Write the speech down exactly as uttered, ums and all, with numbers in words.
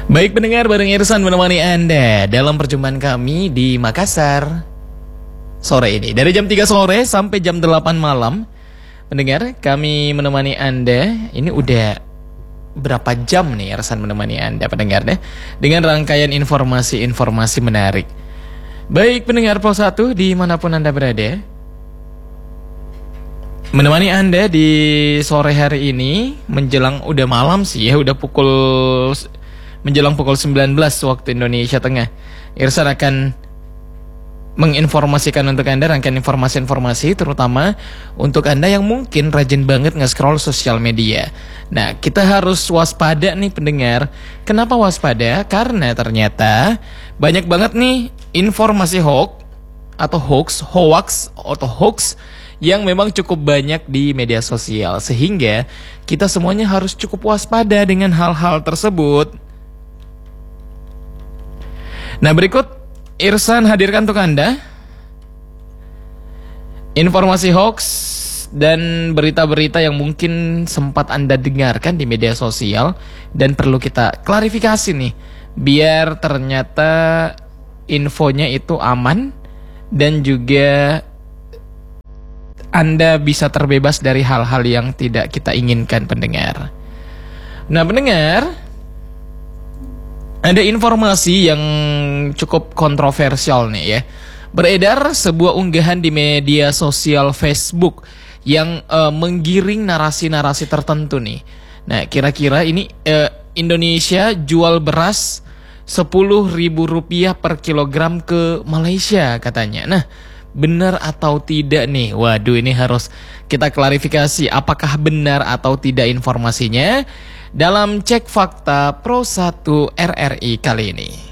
Baik pendengar, bareng Irsan menemani Anda dalam perjumpaan kami di Makassar sore ini. Dari jam tiga sore sampai jam delapan malam. Pendengar, kami menemani Anda. Ini udah berapa jam nih Irsan menemani Anda pendengar deh, dengan rangkaian informasi-informasi menarik. Baik pendengar Pos satu dimanapun Anda berada, menemani Anda di sore hari ini menjelang udah malam sih ya, udah pukul menjelang pukul sembilan belas waktu Indonesia Tengah. Irsan akan menginformasikan untuk Anda rangkaian informasi-informasi, terutama untuk Anda yang mungkin rajin banget nge-scroll sosial media. Nah, kita harus waspada nih pendengar. Kenapa waspada? Karena ternyata banyak banget nih informasi hoax atau hoax, hoax atau hoax yang memang cukup banyak di media sosial, sehingga kita semuanya harus cukup waspada dengan hal-hal tersebut. Nah, berikut Irsan hadirkan untuk Anda informasi hoax dan berita-berita yang mungkin sempat Anda dengarkan di media sosial dan perlu kita klarifikasi nih, biar ternyata infonya itu aman dan juga Anda bisa terbebas dari hal-hal yang tidak kita inginkan pendengar. Nah pendengar, ada informasi yang cukup kontroversial nih ya. Beredar sebuah unggahan di media sosial Facebook yang uh, menggiring narasi-narasi tertentu nih. Nah kira-kira ini uh, Indonesia jual beras sepuluh ribu rupiah per kilogram ke Malaysia katanya. Nah benar atau tidak nih? Waduh, ini harus kita klarifikasi apakah benar atau tidak informasinya dalam Cek Fakta Pro satu R R I kali ini.